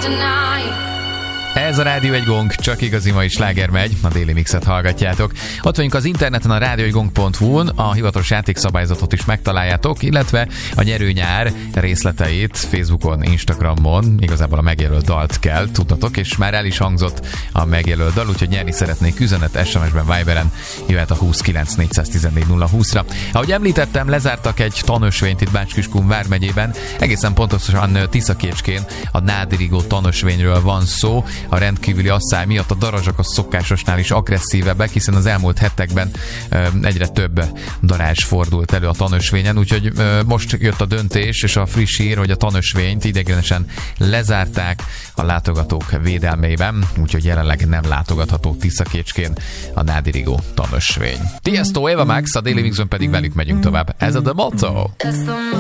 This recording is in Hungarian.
Ez a Rádió egy Gong, csak igazi mai sláger megy, a Déli Mixet hallgatjátok. Ott vagyunk az interneten, a radioegygong.hu-n, a hivatalos játékszabályzatot is megtaláljátok, illetve a nyerőnyár részleteit Facebookon, Instagramon, igazából a megjelölt dalt kell tudnatok, és már el is hangzott a megjelölt dal, úgyhogy nyerni szeretnék üzenet, SMS-ben, Viberen, jöhet a 29 414 020-ra. Ahogy említettem, lezártak egy tanösvényt itt Bács-Kiskun vármegyében, egészen pontosan Tiszakécskén a Nádi Rigó tanösvényről van szó. A rendkívüli asszály miatt a darazsak a szokásosnál is agresszívebbek, hiszen az elmúlt hetekben egyre több darázs fordult elő a tanösvényen, úgyhogy most jött a döntés, és a friss hír, hogy a tanösvényt ideiglenesen lezárták a látogatók védelmében, úgyhogy jelenleg nem látogatható Tiszakécskén a Nádi Rigó tanösvény. Tiesto, Eva Max, a Daily Mixon pedig velük megyünk tovább. Ez a The Motto.